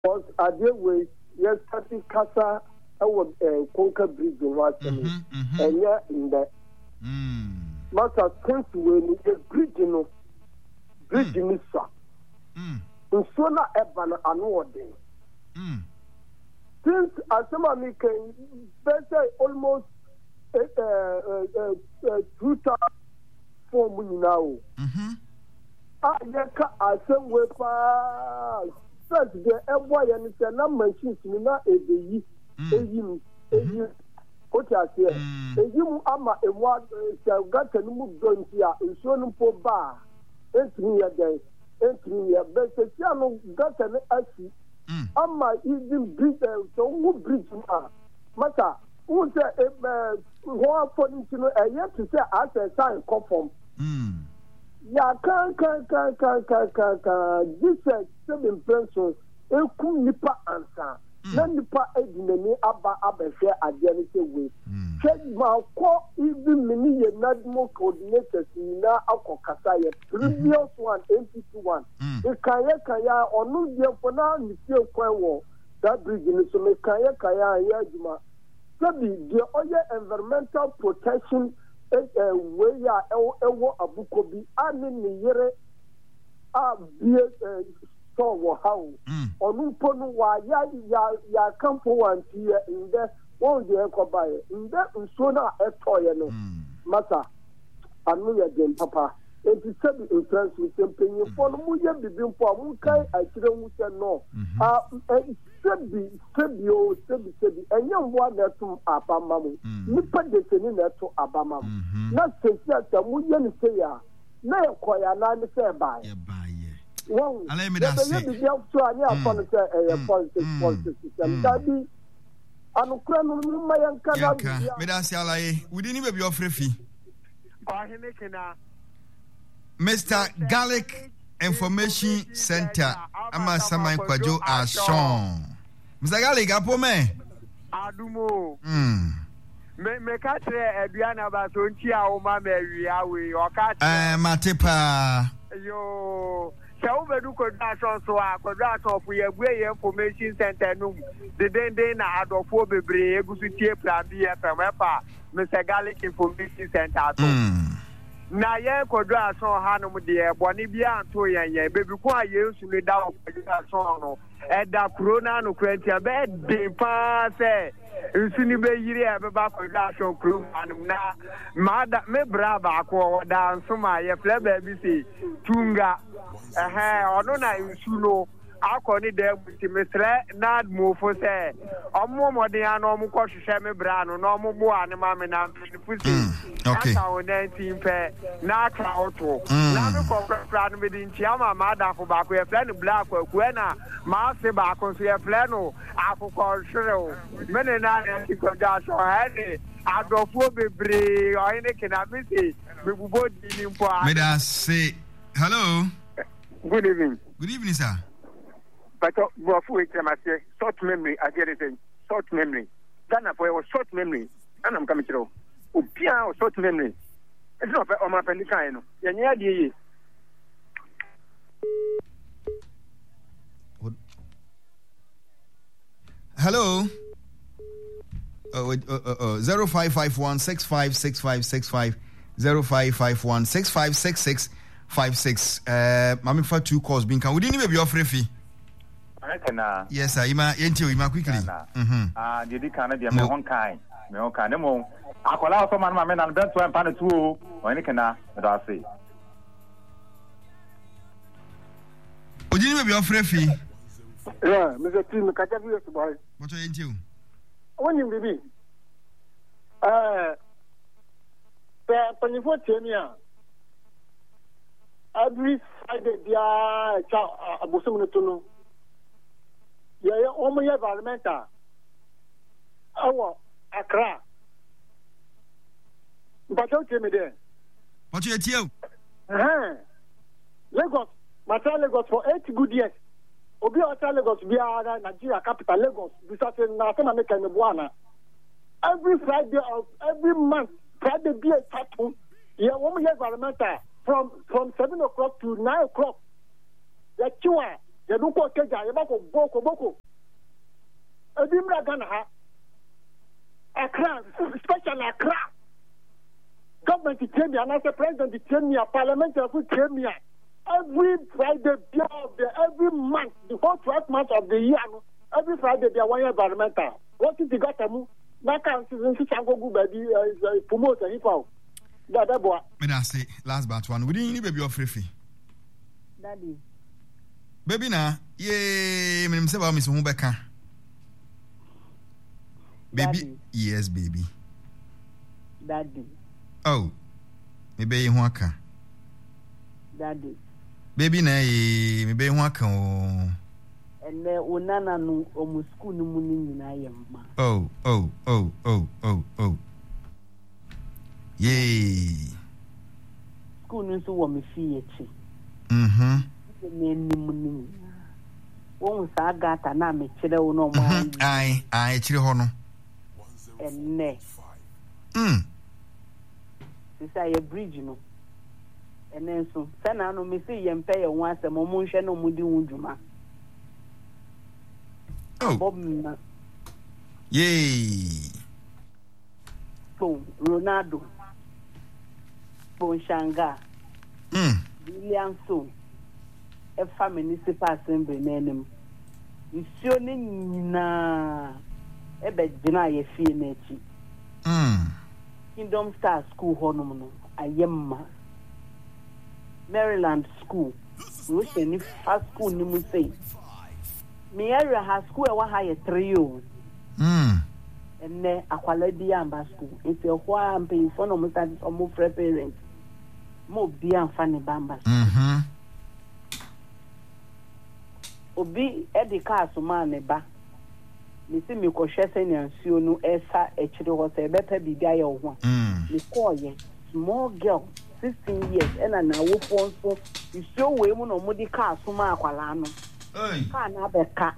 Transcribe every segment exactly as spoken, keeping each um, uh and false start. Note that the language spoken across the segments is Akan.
was a day way yesterday Casa I was a conquer bridge watching and yeah in the master since when the bridge no bridge in Nissa. And so now Evan unwarding. Since Asama can better almost uh, uh, uh, uh, two thousand four million now. Ah, yeah, I said, we pass. First, the Ewa and the number machines, not a day, a you, a you, what I say, a you, Ama, a what, got a new gun here, and so for bar, eight me a day, eight me a best, a channel got an assy. Ama even bridge, so who bridge him up? Mata, who say, one for you to know, and yet to say, as a sign conform. Ya kan kan kan kan kan kan kan Jesus seven persons eku nipa ansa na nipa edinani aba abehwe ade ne sewe check ma ko even mini ye nadmo coordinators na akokasa ye previous one N P C one e kaya kaya onu die for na ni tie kwan wo that bridge ni so me kaya kaya ya juma sabi the oye environmental protection we ya ewo abukobi ani ni yere a bie so wo hawo onu ponu wa ya ya ya kampo wanti inde won de ekobaye inde nso na etoye no mata anu ya dem papa enti sabi influence we tempenye fo no mu ye bibimpo mu kai akire wu se no a sabi sabi o sabi sabi enye mwa na tum abama mu nipa de teni na to abama mu na sesia ta mu ye ni se ya na ekoya na ni se ba ye ba ye won ala me da se ye bi so ani afa no se e politics politics system dabi anu kura no mu ma yanka na bi me da se ala ye wudi ni be bi ofrefi kwa hene kena Mister Garlic Information Center ama saman kwajo Ashon. Mister Garlic apo me adumo mm me me ka tre aduana ba so nti a o ma me wi awe o ka tre eh matepa yo shawo bedu ko da so so a ko da so fu ye gwe ye information center num de den den na adofo bebre egusu tie plan bi e pemepa Mister Garlic Information Center to na ye kodo ason hanom de boni bia anto yenyen bebi ko ayesu le da kodo ason no e da corona no krantia be de pa se nsuni be yiri e be ba kodo ason kru hanom na ma da me bra ba ko da nsoma ye fle ba bi se tunga eh ono na nsuno akoni de mutimesre na mofo se omo modin anu omo ko hwehwe me bra no no omo bo ane ma me na fusi okay aka o nineteen pe na aka auto na me ko pra no me din chiama ma da fo ba ko e plan black ko na ma se ba ko so e plan no akoko hwere me ne na e ko da so ha ni adofo bebre o ine kina me se me bubo di ni mpo me da say hello good evening good evening sir. But Bofu Etamase, short memory, I get it, short memory. Ghana for a short memory, and I'm coming to Upia or short memory. It's not on my Penicano. Yanya. Hello. Oh, uh, uh, uh, zero five five one six five six five six five zero five five one six five six six five six. Uh, Mami for two calls being can we didn't even be offering fee. Yes, sir. Ima yenti ima quickly. Mhm. Ah, did it kind of be me hon kai. Me hon kai mo. Akola so man ma me na ben to en pa na tu o. Oni kana da say. Ojini me be ofre fi. Yeah, Mister Tim ka jabu yes boy. What yenti o? Woni bibi. Eh pe panifo temia. Every Friday dia cha abosum no to no. Yeah, yeah, omo ye environmental. Awo Accra. But don't tell me there. What you tell? Uh-huh. Lagos, Mata Lagos for eight good years. Obi Ota Lagos be our Nigeria capital Lagos. Because na se na make me buana. Every Friday of every month, Friday be a tattoo. Yeah, omo ye environmental from from seven o'clock to nine o'clock. The chua You don't go to Kenya, you go Boko Boko. A dimra Ghana, Accra, especially Accra. Government detain me, and as a president detain me, a parliament detain me. Every Friday, every month, the whole twelve months of the year, every Friday, they are one environmental. What is the Gatamu? Naka go baby promote and hip hop. That boy. Me I say last but one. We didn't baby of free. Daddy. Baby na, yeah, me say about Miss Mubeka. Baby, Daddy. Yes, baby. Daddy. Oh, maybe you want ka. Daddy. Baby na, maybe you want ka. And then unana no omu school no muni nyina yemma. Oh, oh, oh, oh, oh, oh. Yay. School no so wo me fie chi. Mhm. Ne ni muni. Won sa gata na me kire wo no mo ayi. Ai, ai kire ho no. Enne. Mm. Sisa ye bridge no. Enne so. Sana no me se yempe ye ho asem mo nhwe no mudi wuduma. Oh. Bob Yay. Boom, Ronaldo. Boom, Shanga. Mm. William So. A family municipal assembly name. You see, na ebe jina ye fie nechi. Mm. Kingdom Star School honomuno. Ayemma. Maryland School. Rushe ni first school ni mu say. Me area ha school e wa ha ye three o. Mm. Enne akwala di amba school. It's a wha am pay for no mo start omo free parents. Mo bi amfa ne bamba. Mhm. Obi e de car so ma ne ba. Me si me ko hwese ne ansuo no esa e kire ho se be pa bibia ye ho. Mm. Me call ye small girl sixteen years and na wo fon so isuo we mu no mo di car so ma akwala no. Hey. Car na be ka.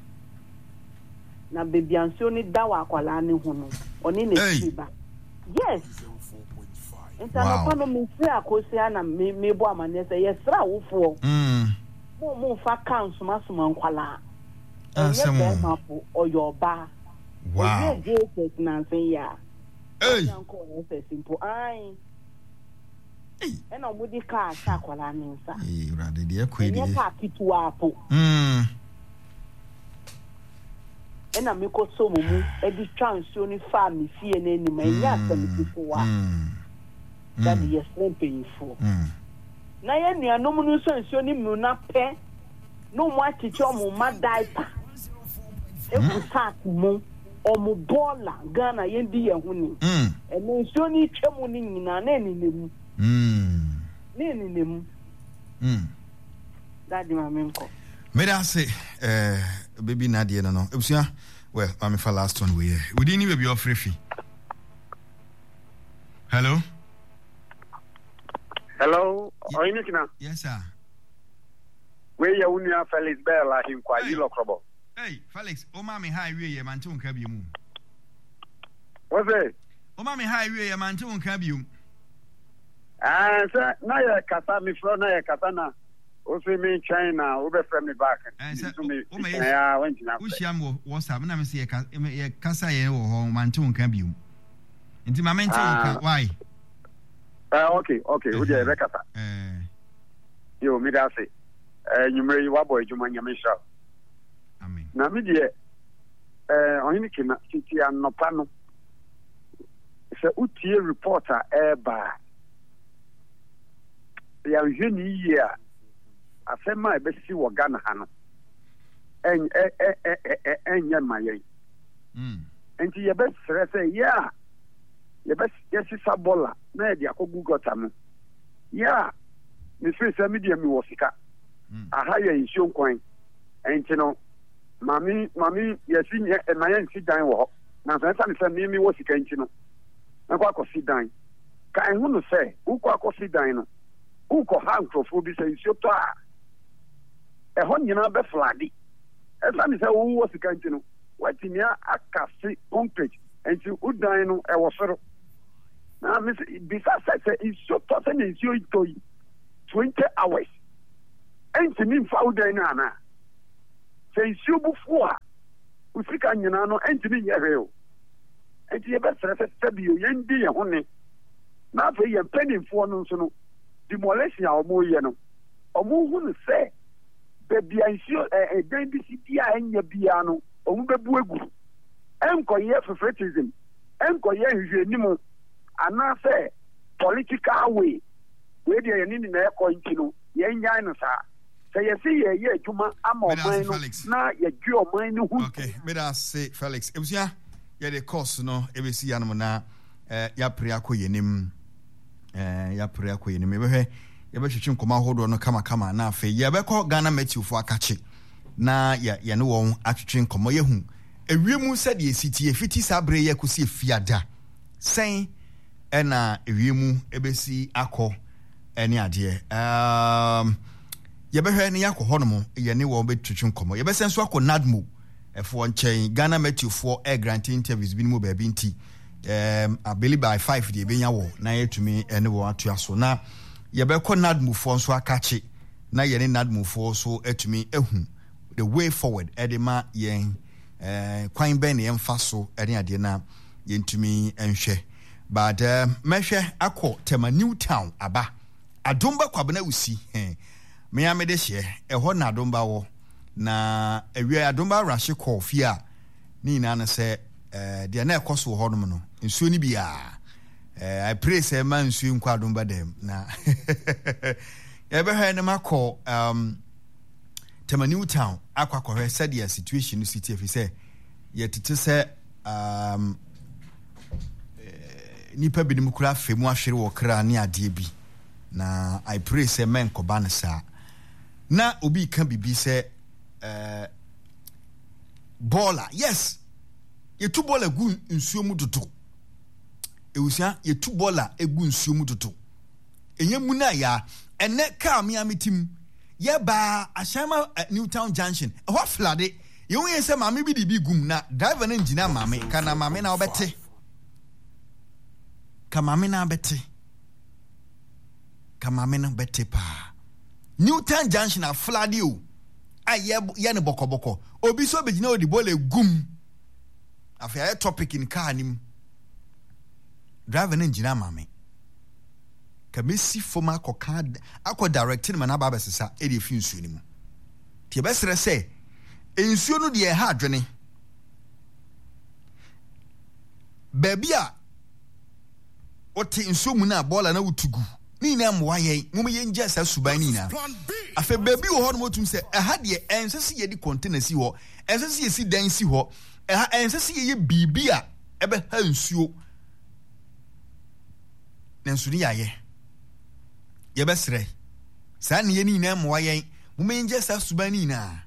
Na baby ansio ni dawa akwala ne ho no. Oni ne tiba. Yes. Enta no pa no me fi akosi ana me me bo amane se yesra wo fo. Mm. Mo mo fa kan suma suma nkwala. Asem. Enye be mapo oyoba. Wow. Oye Jesus na nsen ya. Hey. Yanko ese simple ai. Hey. Ena mo di ka sha akwala ne nsa. Eh, rade de akwedi. Enye ka kitu apo. Mm. Ena me ko so mo mu e di transio ni fa mi fie na ni ma nya asem kitu wa. Mm. That is painful. Mm. Na ye nua no mu no so nsio ni mu na pe no mu achiche o mu ma diaper e ku sack mu o mu bola Ghana ye ndi ye hu ni Mm. e no nsio ni twemu ni nyina na ni nemu Mm. ni ni nemu Mm. that di ma menko Me da say eh baby Nadia no no. Ebusia well, I'm for last one we here. We didn't even be off free. Hello? Hello, Oinikina. Yes sir. Where you unia Felix Bella him kwa Hey. yilo krobo. Hey, Felix, o ma me hi we ye man to nka bi mu. What's it? O ma me hi we ye man to nka bi mu. Ah, sir, na ya kasa mi fro na ya kasa na. O se me China, o be frame me back. Eh, sir, So me. o- o ma yes- Ya, went na. Ushia mo WhatsApp na me se ye ka ye kasa ye wo ho man to nka bi mu. Nti ma men to nka Ah. why? Ah, okay, okay. O je rekasa. Eh, Yo, mi da se. Eh, nyumre yi wabo ejuma nyame sha. amen. Na mi de eh Oinikina titi anopa no. Se utie reporter e ba. Ya hwani yi a afema e besi wo Ghana ha no. En e e e e enye maye. Mm. Enti ye be sere se ya ye be yesi sabola na e di akogu gota no. Ya mi free se mi de mi wo sika. Mm. Aha ye nsuo nkwan. Enti no mami mami yesi nye e maye nsi dan wo. Na so nsa se mi mi wo sika enti no. Na kwa akosi dan. Ka ehunu no se, u kwa akosi dan no. U ko ha nkrofo bi se nsuo to a. E ho nyina be fladi. E sa ni se wo wo sika enti no. Watimi akasi concrete enti u dan no e wo soro. Na mi bisa se se nsuo to se ni nsuo itoyi twenty hours. Enti mi fa u dan na na. sɛ nsuo bufu a usika nyinaa no ɛntumi nyɛ hwee o ɛnti yɛbɛsrɛ sɛ sɛbio yɛndi yɛn ho ne na afei yɛn mpanimfoɔ no nso no demolition a wɔyɛ no wɔn hu no sɛ baabi a nsuo ɛdan bi si bi a ɛnyɛ biara no wɔn bɛbu egu ɛnkɔyɛ favoritism ɛnkɔyɛ nhwehwɛnimu anaasɛ political way wei deɛ yɛn ne nyinaa ɛkɔ nti no yɛn nyan no saa sɛ yɛsi yɛyɛ adwuma ama ɔman no na yɛdwe ɔman no ho. Okay, meda se Felix ebusua yɛde course no ebesi yanom na ɛɛ yapre akɔ yɛnim ɛɛ yapre akɔ yɛnim ebɛhwɛ yɛbɛhwehwɛ nkɔmɔ ahodoɔ no kama kama na afei yɛbɛkɔ Ghana Metiofo akakye na yɛ yɛne wɔn atwetwe nkɔmɔ yɛhu ewiem sɛdeɛ esi tie fiti saa bere yɛ kɔsi efiada sɛn ɛna ewiem ebesi akɔ ɛne adeɛ um yɛbɛhwɛ ne yakɔ hɔ no mo yɛne wɔn bɛtwetwe nkɔmɔ yɛbɛsɛ nso akɔ Nadmo ɛfoɔ nkyɛn Ghana Metiofo air grant interviews bi no mu baabi nti um abeli by five deɛ ebenya wɔ na yɛtumi ɛne wɔn atoa so na yɛbɛkɔ Nadmo foɔ nso akakye na yɛne Nadmo foɔ so atumi ehu the way forward ɛde ma yɛn ɛɛ kwan bɛn ne yɛmfa so ɛne adeɛ na yɛntumi nhwɛ but mɛhwɛ akɔ Tema New Town aba adomba kwabena usi eh me ya me de hye ɛhɔ na adomba wɔ na awia adomba rahye kɔ fie a ni na na sɛ eh de na ɛkɔ so hɔ no no nsuo ni bia eh I pray sɛ man nsuo nkɔ adomba dem na yɛbɛhwɛ ne makɔ um Tema New Town akɔ akɔhwɛ sɛ the situation no city afi sɛ yɛtete sɛ um nipa bi nim kura femu ahwere wɔ kra ne adeɛ bi na I pray say men koba ne saa na obi kan bibi say eh baller yes ye tu baller gu nsuo mu dodo ewusia ye tu baller egu nsuo mu dodo enye mu na ya ene ka me amitim ye ba Ashama uh, Newtown Junction e ho flade ye wo ye say maame bi di bi gum na driver na engineer maame kana maame na obete ka maame na obete kamame no bete pa Newtown Junction a flade o aye ye ne bokoboko obi so begina odi bole gum afia topic in car nim driver na engineer maame ka mesi foma akoka akọ directing man aba besesa e de fi nsuo ni mu tie besere se ensuo no de e ha adwene baby a oti nsuo mu na bola na wutugu ni na mwa ye mum ye nje sa suban ni na afa baby wo ho no motum se e ha de ensese ye di container si ho ensese ye si dan si ho e ha ensese ye bibi a ebe ha nsuo na nsu ni yaye ye besre sa ne ye ni na mwa ye mum ye nje sa suban ni na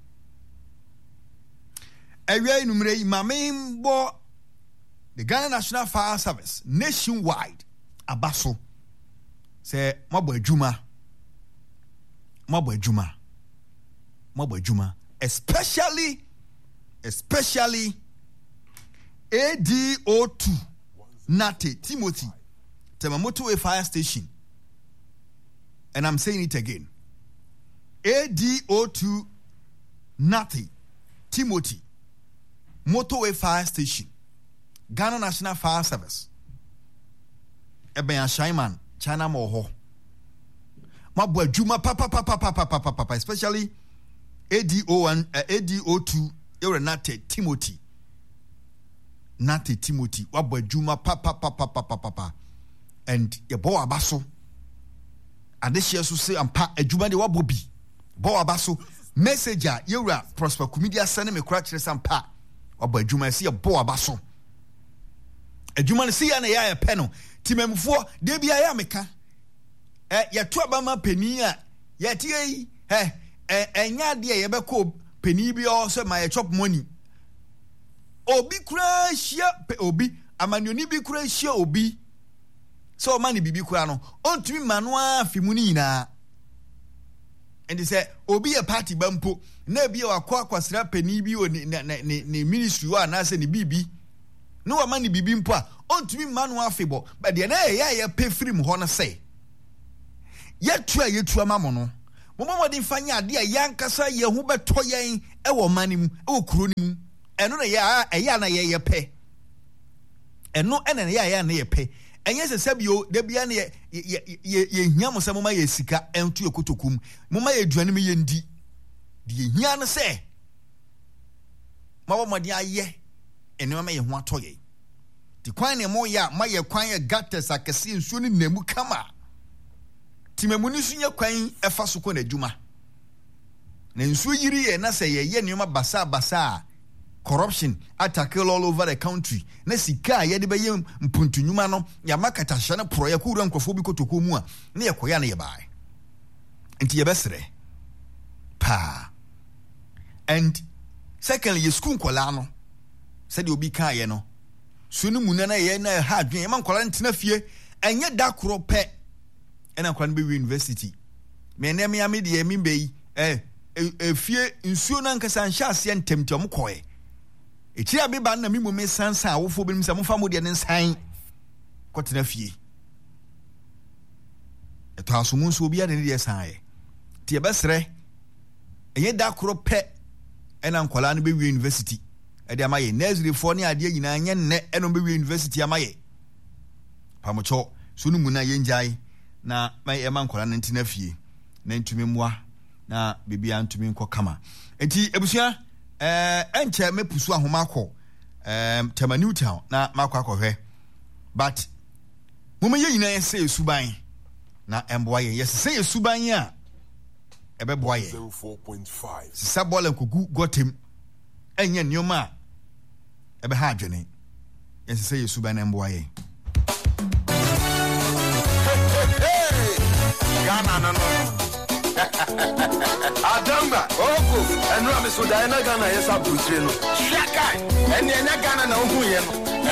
awia inumre yi mame bo the Ghana National Fire Service nationwide abaso say mabo adwuma mabo adwuma mabo adwuma especially especially A D O two Nate Timothy Tema Motorway Fire Station, and I'm saying it again, A D O two Nate Timothy Motorway Fire Station, Ghana National Fire Service. Ebe ya Shaiman China moho. Mabwa juma papa papa papa papa papa especially A D O one uh, A D O two Eure Nate Timothy Nate Timothy wabwa juma papa papa papa papa and ye bo abaso adehye so say ampa adwuma de wabwo bi bo abaso messenger Eure Prosper Kumedia send me kura kire sampa wabwa adwuma se ye bo abaso adwuma ne se ya na ya ye pe no timemfo de bia ya meka eh ye to abama pani a ye tie yi eh eh enya de ye beko pani bi o so ma ye chop money obi kura hia obi amanioni bi kura hia obi so mani bibi kura no ontumi manu afi mu ni na and say obi a party bampo na bi wakwa akwasra pani bi o ne ne ministry wa na se ne bibi no wa mani bibi mpo a ontumi manu afebo but de na ya ya pe free mu ho no say yetu a yetu ama mo no Mama wadi fanya ade a yankasa ye ho beto yen e wo mane mu e wo kuro ni mu eno na ya eya na ye ye pe eno ene na ya ya na ye pe enye se sabio da bia na ye ye ye hia mo se mama ye sika entu ekotokum mama ye duane me ye ndi de ye hia no se mama madi aye eno mama ye ho atoye di kwan ne mo ya ma ye kwan ye gates akese nsuo ni nemu kama timemu ni sunya kwan efa so ko na adwuma na nsuo yiri ye na se ye ye nneoma basa basa corruption attack all over the country na sika ye de be ye mpuntunwuma no ya makata hye na pro ye ko wura nkofo bi kotoko mu a na ye koya na ye bae enti ye besere pa and secondly ye school kola no said obi ka ye no sunu muna na ye na ha adwen ye man kola ntena fie enye da koro pe ena kwa no be university me na me ame de me be eh efie nsuo na nkasa nhya ase ntemtem mo koe echi abeba na me mume sansa awofo bi msa mo fa mo de ne nsan kotena fie eto asomu nso obi ade ne de san ye tie besere enye da koro pe ena nkola no be university e de amaye nursery fo ne ade nyina anye nne eno be university amaye pamocho sunu mu na yenjai na mai ema nkola na ntina fie na ntumi mwa na bibia ntumi nko kama enti ebusua eh enche mepusu ahoma akọ em Tema Newtown na makọ akọhwe but mama ye nyina yese esuban na emboa ye yese se esuban a ebeboa ye zero four point five sisa bola kogu gotem enye nneoma ebe ha adwene yese se esuban na emboa ye Ghana no no Adamba Oko enu amiso da na Ghana yesa brutire no Shaka eni enya Ghana na ohu ye no